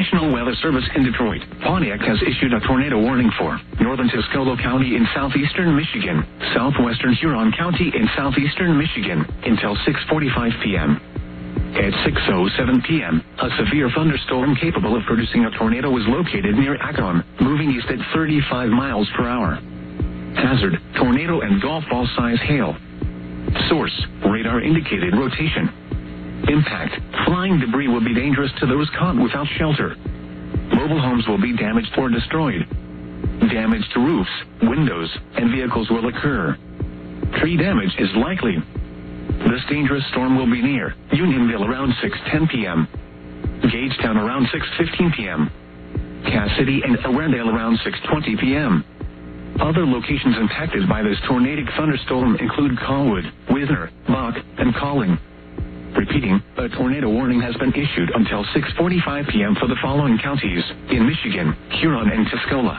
National Weather Service in Detroit, Pontiac has issued a tornado warning for northern Tuscola County in southeastern Michigan, southwestern Huron County in southeastern Michigan, until 6:45 p.m. At 6:07 p.m., a severe thunderstorm capable of producing a tornado was located near Akron, moving east at 35 miles per hour. Hazard, tornado and golf ball size hail. Source, radar indicated rotation. Impact, flying debris will be dangerous to those caught without shelter. Mobile homes will be damaged or destroyed. Damage to roofs, windows, and vehicles will occur. Tree damage is likely. This dangerous storm will be near Unionville around 6:10 p.m., Gagetown around 6:15 p.m., Cass City and Auradale around 6:20 p.m. Other locations impacted by this tornadic thunderstorm include Colwood, Wisner, Bach, and Calling. Repeating, a tornado warning has been issued until 6:45 p.m. for the following counties in Michigan, Huron, and Tuscola.